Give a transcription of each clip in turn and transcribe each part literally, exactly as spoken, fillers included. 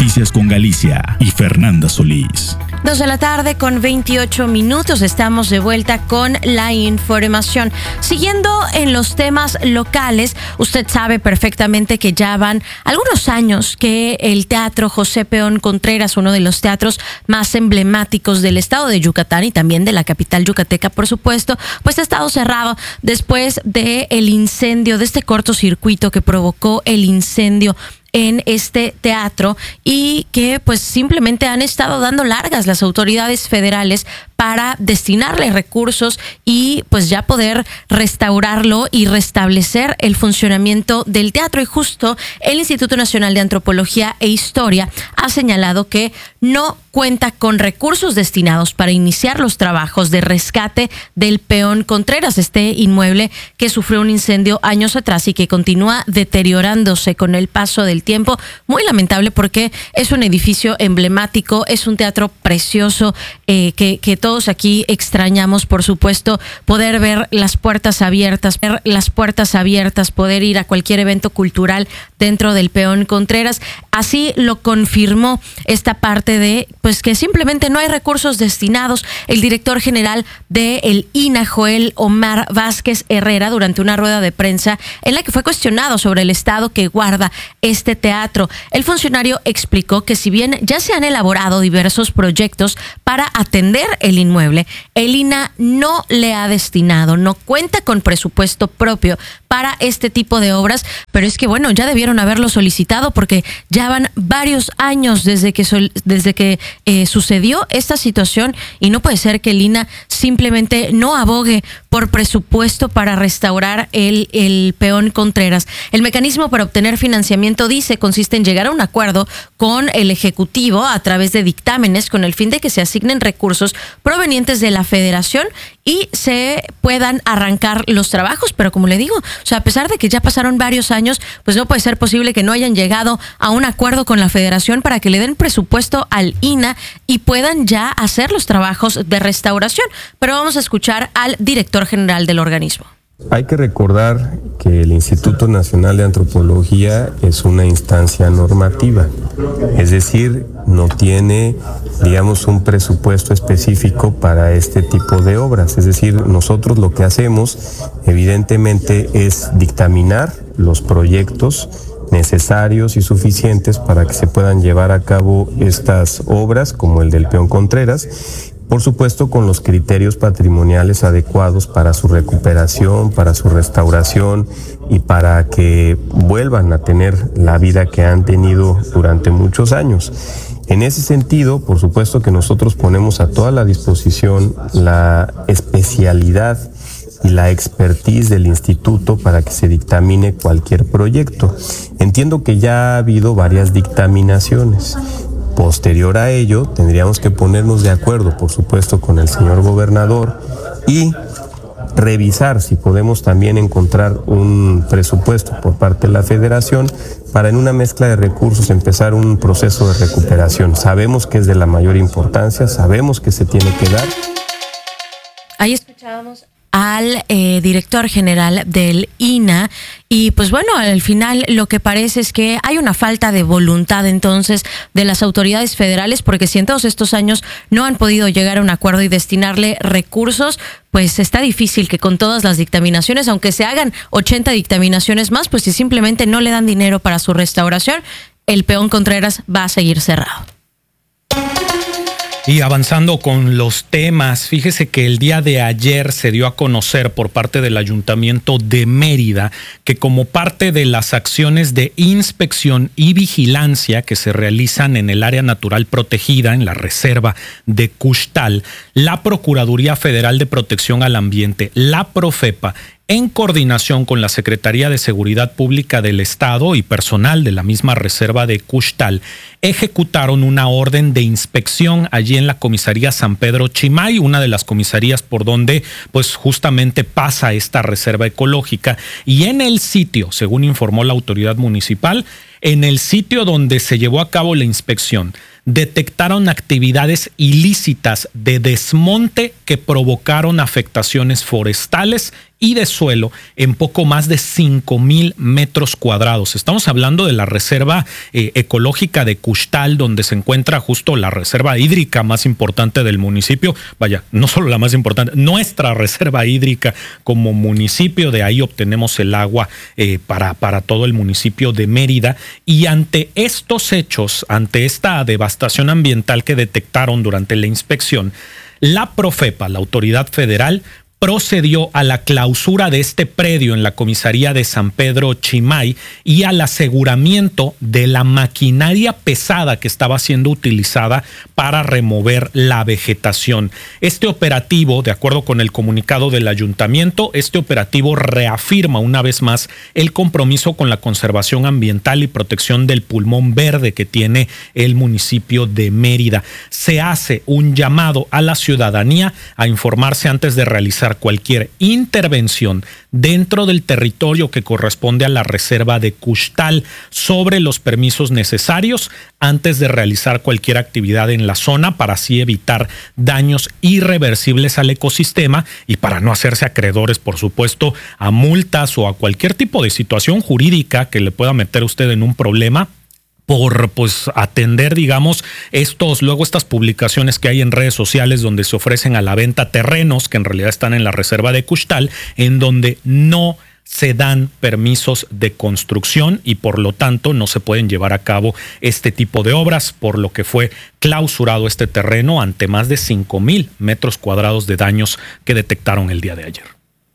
Noticias con Galicia y Fernanda Solís. Dos de la tarde con veintiocho minutos, estamos de vuelta con la información. Siguiendo en los temas locales, usted sabe perfectamente que ya van algunos años que el Teatro José Peón Contreras, uno de los teatros más emblemáticos del estado de Yucatán y también de la capital yucateca, por supuesto, pues ha estado cerrado después del incendio, de este cortocircuito que provocó el incendio en este teatro y que pues simplemente han estado dando largas las autoridades federales para destinarle recursos y pues ya poder restaurarlo y restablecer el funcionamiento del teatro. Y justo el Instituto Nacional de Antropología e Historia ha señalado que no cuenta con recursos destinados para iniciar los trabajos de rescate del Peón Contreras, este inmueble que sufrió un incendio años atrás y que continúa deteriorándose con el paso del tiempo. Muy lamentable porque es un edificio emblemático, es un teatro precioso eh, que, que todos aquí extrañamos, por supuesto, poder ver las puertas abiertas, ver las puertas abiertas, poder ir a cualquier evento cultural dentro del Peón Contreras. Así lo confirmó esta parte de pues que simplemente no hay recursos destinados. El director general del I N A, Joel Omar Vázquez Herrera, durante una rueda de prensa en la que fue cuestionado sobre el estado que guarda este teatro. El funcionario explicó que si bien ya se han elaborado diversos proyectos para atender el inmueble, el I N A no le ha destinado, no cuenta con presupuesto propio para este tipo de obras, pero es que bueno, ya debieron haberlo solicitado porque ya van varios años desde que, sol, desde que eh, sucedió esta situación y no puede ser que el I N A simplemente no abogue por presupuesto para restaurar el, el Peón Contreras. El mecanismo para obtener financiamiento, dice, consiste en llegar a un acuerdo con el Ejecutivo a través de dictámenes con el fin de que se asignen recursos provenientes de la Federación y se puedan arrancar los trabajos. Pero como le digo, o sea, a pesar de que ya pasaron varios años, pues no puede ser posible que no hayan llegado a un acuerdo con la Federación para que le den presupuesto al I N A y puedan ya hacer los trabajos de restauración. Pero vamos a escuchar al director general del organismo. Hay que recordar que el Instituto Nacional de Antropología es una instancia normativa, es decir, no tiene, digamos, un presupuesto específico para este tipo de obras. Es decir, nosotros lo que hacemos, evidentemente, es dictaminar los proyectos necesarios y suficientes para que se puedan llevar a cabo estas obras, como el del Peón Contreras, por supuesto con los criterios patrimoniales adecuados para su recuperación, para su restauración y para que vuelvan a tener la vida que han tenido durante muchos años. En ese sentido, por supuesto que nosotros ponemos a toda la disposición la especialidad y la expertise del instituto para que se dictamine cualquier proyecto. Entiendo que ya ha habido varias dictaminaciones. Posterior a ello, tendríamos que ponernos de acuerdo, por supuesto, con el señor gobernador y revisar si podemos también encontrar un presupuesto por parte de la Federación para en una mezcla de recursos empezar un proceso de recuperación. Sabemos que es de la mayor importancia, sabemos que se tiene que dar. Ahí escuchábamos al eh, director general del I N A y pues bueno, al final lo que parece es que hay una falta de voluntad entonces de las autoridades federales, porque si en todos estos años no han podido llegar a un acuerdo y destinarle recursos, pues está difícil que con todas las dictaminaciones, aunque se hagan ochenta dictaminaciones más, pues si simplemente no le dan dinero para su restauración, el Peón Contreras va a seguir cerrado. Y avanzando con los temas, fíjese que el día de ayer se dio a conocer por parte del Ayuntamiento de Mérida que como parte de las acciones de inspección y vigilancia que se realizan en el área natural protegida, en la reserva de Cuxtal, la Procuraduría Federal de Protección al Ambiente, la Profepa, en coordinación con la Secretaría de Seguridad Pública del Estado y personal de la misma reserva de Cuxtal, ejecutaron una orden de inspección allí en la comisaría San Pedro Chimay, una de las comisarías por donde pues justamente pasa esta reserva ecológica, y en el sitio, según informó la autoridad municipal, en el sitio donde se llevó a cabo la inspección, detectaron actividades ilícitas de desmonte que provocaron afectaciones forestales y de suelo en poco más de cinco mil metros cuadrados. Estamos hablando de la reserva eh, ecológica de Kuxtal, donde se encuentra justo la reserva hídrica más importante del municipio. Vaya, no solo la más importante, nuestra reserva hídrica como municipio. De ahí obtenemos el agua eh, para, para todo el municipio de Mérida. Y ante estos hechos, ante esta devastación ambiental que detectaron durante la inspección, la Profepa, la autoridad federal, procedió a la clausura de este predio en la comisaría de San Pedro Chimay y al aseguramiento de la maquinaria pesada que estaba siendo utilizada para remover la vegetación. Este operativo, de acuerdo con el comunicado del ayuntamiento, este operativo reafirma una vez más el compromiso con la conservación ambiental y protección del pulmón verde que tiene el municipio de Mérida. Se hace un llamado a la ciudadanía a informarse antes de realizar cualquier intervención dentro del territorio que corresponde a la reserva de Kuxtal sobre los permisos necesarios antes de realizar cualquier actividad en la zona, para así evitar daños irreversibles al ecosistema y para no hacerse acreedores, por supuesto, a multas o a cualquier tipo de situación jurídica que le pueda meter usted en un problema por pues atender, digamos, estos, luego estas publicaciones que hay en redes sociales donde se ofrecen a la venta terrenos que en realidad están en la reserva de Kuxtal, en donde no se dan permisos de construcción y por lo tanto no se pueden llevar a cabo este tipo de obras, por lo que fue clausurado este terreno ante más de cinco mil metros cuadrados de daños que detectaron el día de ayer.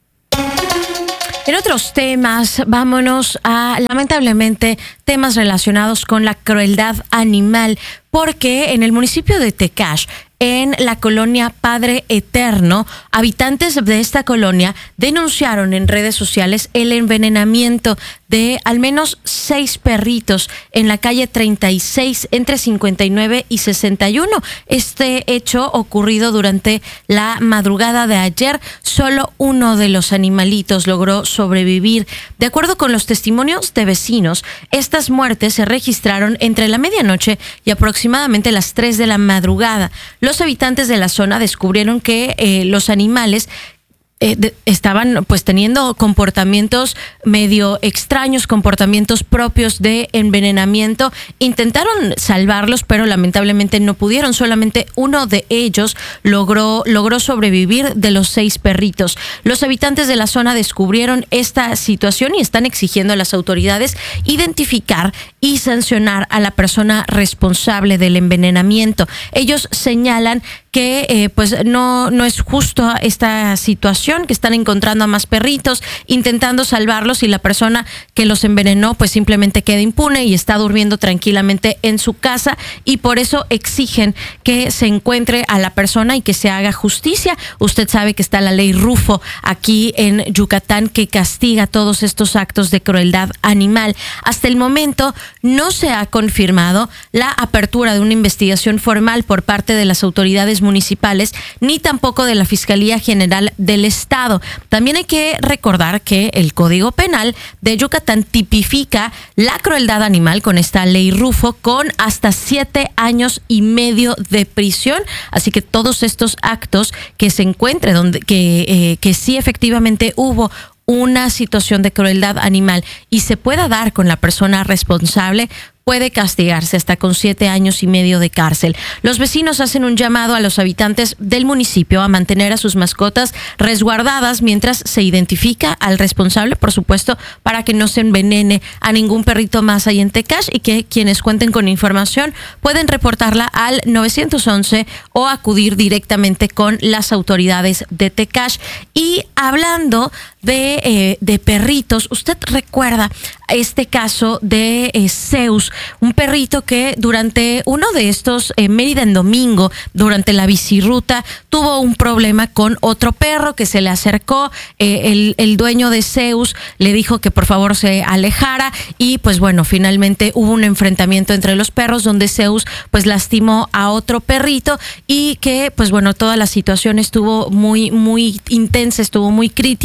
En otros temas, vámonos a, lamentablemente, temas relacionados con la crueldad animal, porque en el municipio de Tecash, en la colonia Padre Eterno, habitantes de esta colonia denunciaron en redes sociales el envenenamiento de al menos seis perritos en la calle treinta y seis entre cincuenta y nueve y sesenta y uno. Este hecho ocurrido durante la madrugada de ayer, solo uno de los animalitos logró sobrevivir. De acuerdo con los testimonios de vecinos, estas muertes se registraron entre la medianoche y aproximadamente las tres de la madrugada. Los habitantes de la zona descubrieron que eh, los animales Eh, de, estaban pues teniendo comportamientos medio extraños, comportamientos propios de envenenamiento. Intentaron salvarlos, pero lamentablemente no pudieron. Solamente uno de ellos logró, logró sobrevivir de los seis perritos. Los habitantes de la zona descubrieron esta situación y están exigiendo a las autoridades identificar y sancionar a la persona responsable del envenenamiento. Ellos señalan que eh, pues no, no es justo esta situación, que están encontrando a más perritos, intentando salvarlos y la persona que los envenenó pues simplemente queda impune y está durmiendo tranquilamente en su casa, y por eso exigen que se encuentre a la persona y que se haga justicia. Usted sabe que está la ley Rufo aquí en Yucatán que castiga todos estos actos de crueldad animal. Hasta el momento no se ha confirmado la apertura de una investigación formal por parte de las autoridades municipales ni tampoco de la Fiscalía General del Estado. También hay que recordar que el Código Penal de Yucatán tipifica la crueldad animal con esta ley Rufo con hasta siete años y medio de prisión. Así que todos estos actos que se encuentren donde que, eh, que sí efectivamente hubo una situación de crueldad animal y se pueda dar con la persona responsable, puede castigarse hasta con siete años y medio de cárcel. Los vecinos hacen un llamado a los habitantes del municipio a mantener a sus mascotas resguardadas mientras se identifica al responsable, por supuesto, para que no se envenene a ningún perrito más ahí en Tecash, y que quienes cuenten con información pueden reportarla al nueve once o acudir directamente con las autoridades de Tecash. Y hablando de, eh, de perritos, ¿usted recuerda este caso de eh, Zeus? Un perrito que durante uno de estos eh, Mérida en domingo, durante la bicirruta, tuvo un problema con otro perro que se le acercó. Eh, el, el dueño de Zeus le dijo que por favor se alejara y pues bueno, finalmente hubo un enfrentamiento entre los perros donde Zeus pues lastimó a otro perrito y que pues bueno, toda la situación estuvo muy, muy intensa, estuvo muy crítica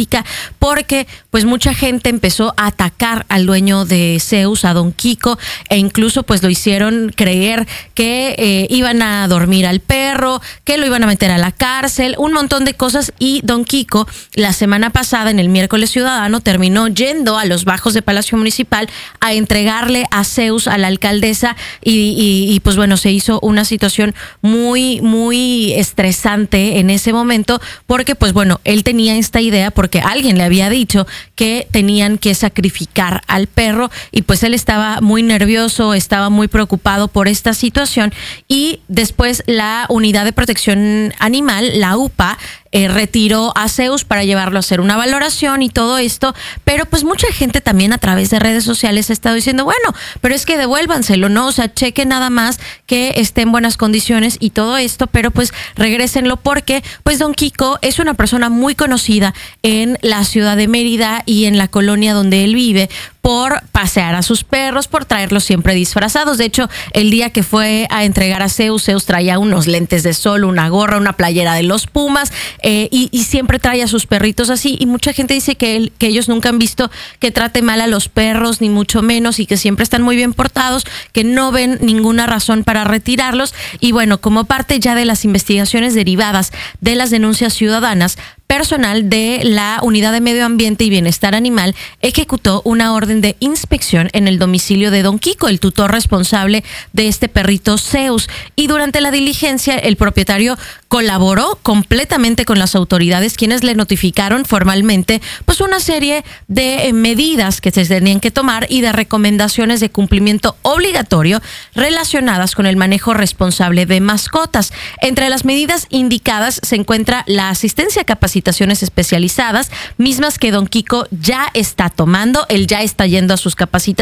porque pues mucha gente empezó a atacar al dueño de Zeus, a Don Kiko, e incluso pues lo hicieron creer que eh, iban a dormir al perro, que lo iban a meter a la cárcel, un montón de cosas. Y Don Kiko la semana pasada, en el Miércoles Ciudadano, terminó yendo a los bajos de Palacio Municipal a entregarle a Zeus a la alcaldesa y, y, y pues bueno, se hizo una situación muy, muy estresante en ese momento, porque pues bueno, él tenía esta idea porque alguien le había dicho que tenían que sacrificar al perro y pues él estaba muy nervioso, estaba muy preocupado por esta situación. Y después la Unidad de Protección Animal, la U P A, Eh, retiró a Zeus para llevarlo a hacer una valoración y todo esto, pero pues mucha gente también a través de redes sociales ha estado diciendo, bueno, pero es que devuélvanselo, ¿no? O sea, cheque nada más que esté en buenas condiciones y todo esto, pero pues regrésenlo, porque pues Don Kiko es una persona muy conocida en la ciudad de Mérida y en la colonia donde él vive, por pasear a sus perros, por traerlos siempre disfrazados. De hecho, el día que fue a entregar a Zeus, Zeus traía unos lentes de sol, una gorra, una playera de los Pumas, eh, y, y siempre trae a sus perritos así. Y mucha gente dice que, él, que ellos nunca han visto que trate mal a los perros, ni mucho menos, y que siempre están muy bien portados, que no ven ninguna razón para retirarlos. Y bueno, como parte ya de las investigaciones derivadas de las denuncias ciudadanas, personal de la Unidad de Medio Ambiente y Bienestar Animal ejecutó una orden de inspección en el domicilio de Don Kiko, el tutor responsable de este perrito Zeus. Y durante la diligencia, el propietario colaboró completamente con las autoridades, quienes le notificaron formalmente pues una serie de medidas que se tenían que tomar y de recomendaciones de cumplimiento obligatorio relacionadas con el manejo responsable de mascotas. Entre las medidas indicadas se encuentra la asistencia a capacitaciones especializadas, mismas que Don Kiko ya está tomando. Él ya está yendo a sus capacitaciones